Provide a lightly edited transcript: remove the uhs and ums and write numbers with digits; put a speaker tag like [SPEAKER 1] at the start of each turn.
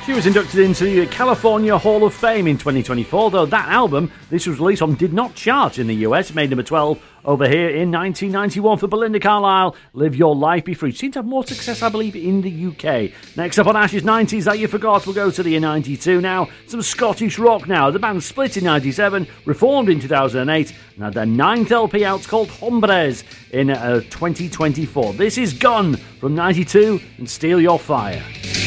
[SPEAKER 1] He was inducted into the California Hall of Fame in 2024, though that album this was released on did not chart in the US. It made number 12 over here in 1991 for Belinda Carlisle. Live Your Life, Be Free. Seemed to have more success, I believe, in the UK. Next up on Ash's 90s That You Forgot, we'll go to the year 92 now. Some Scottish rock now. The band split in 97, reformed in 2008, and had their 9th LP out called Hombres in 2024. This is Gone from 92 and Steal Your Fire.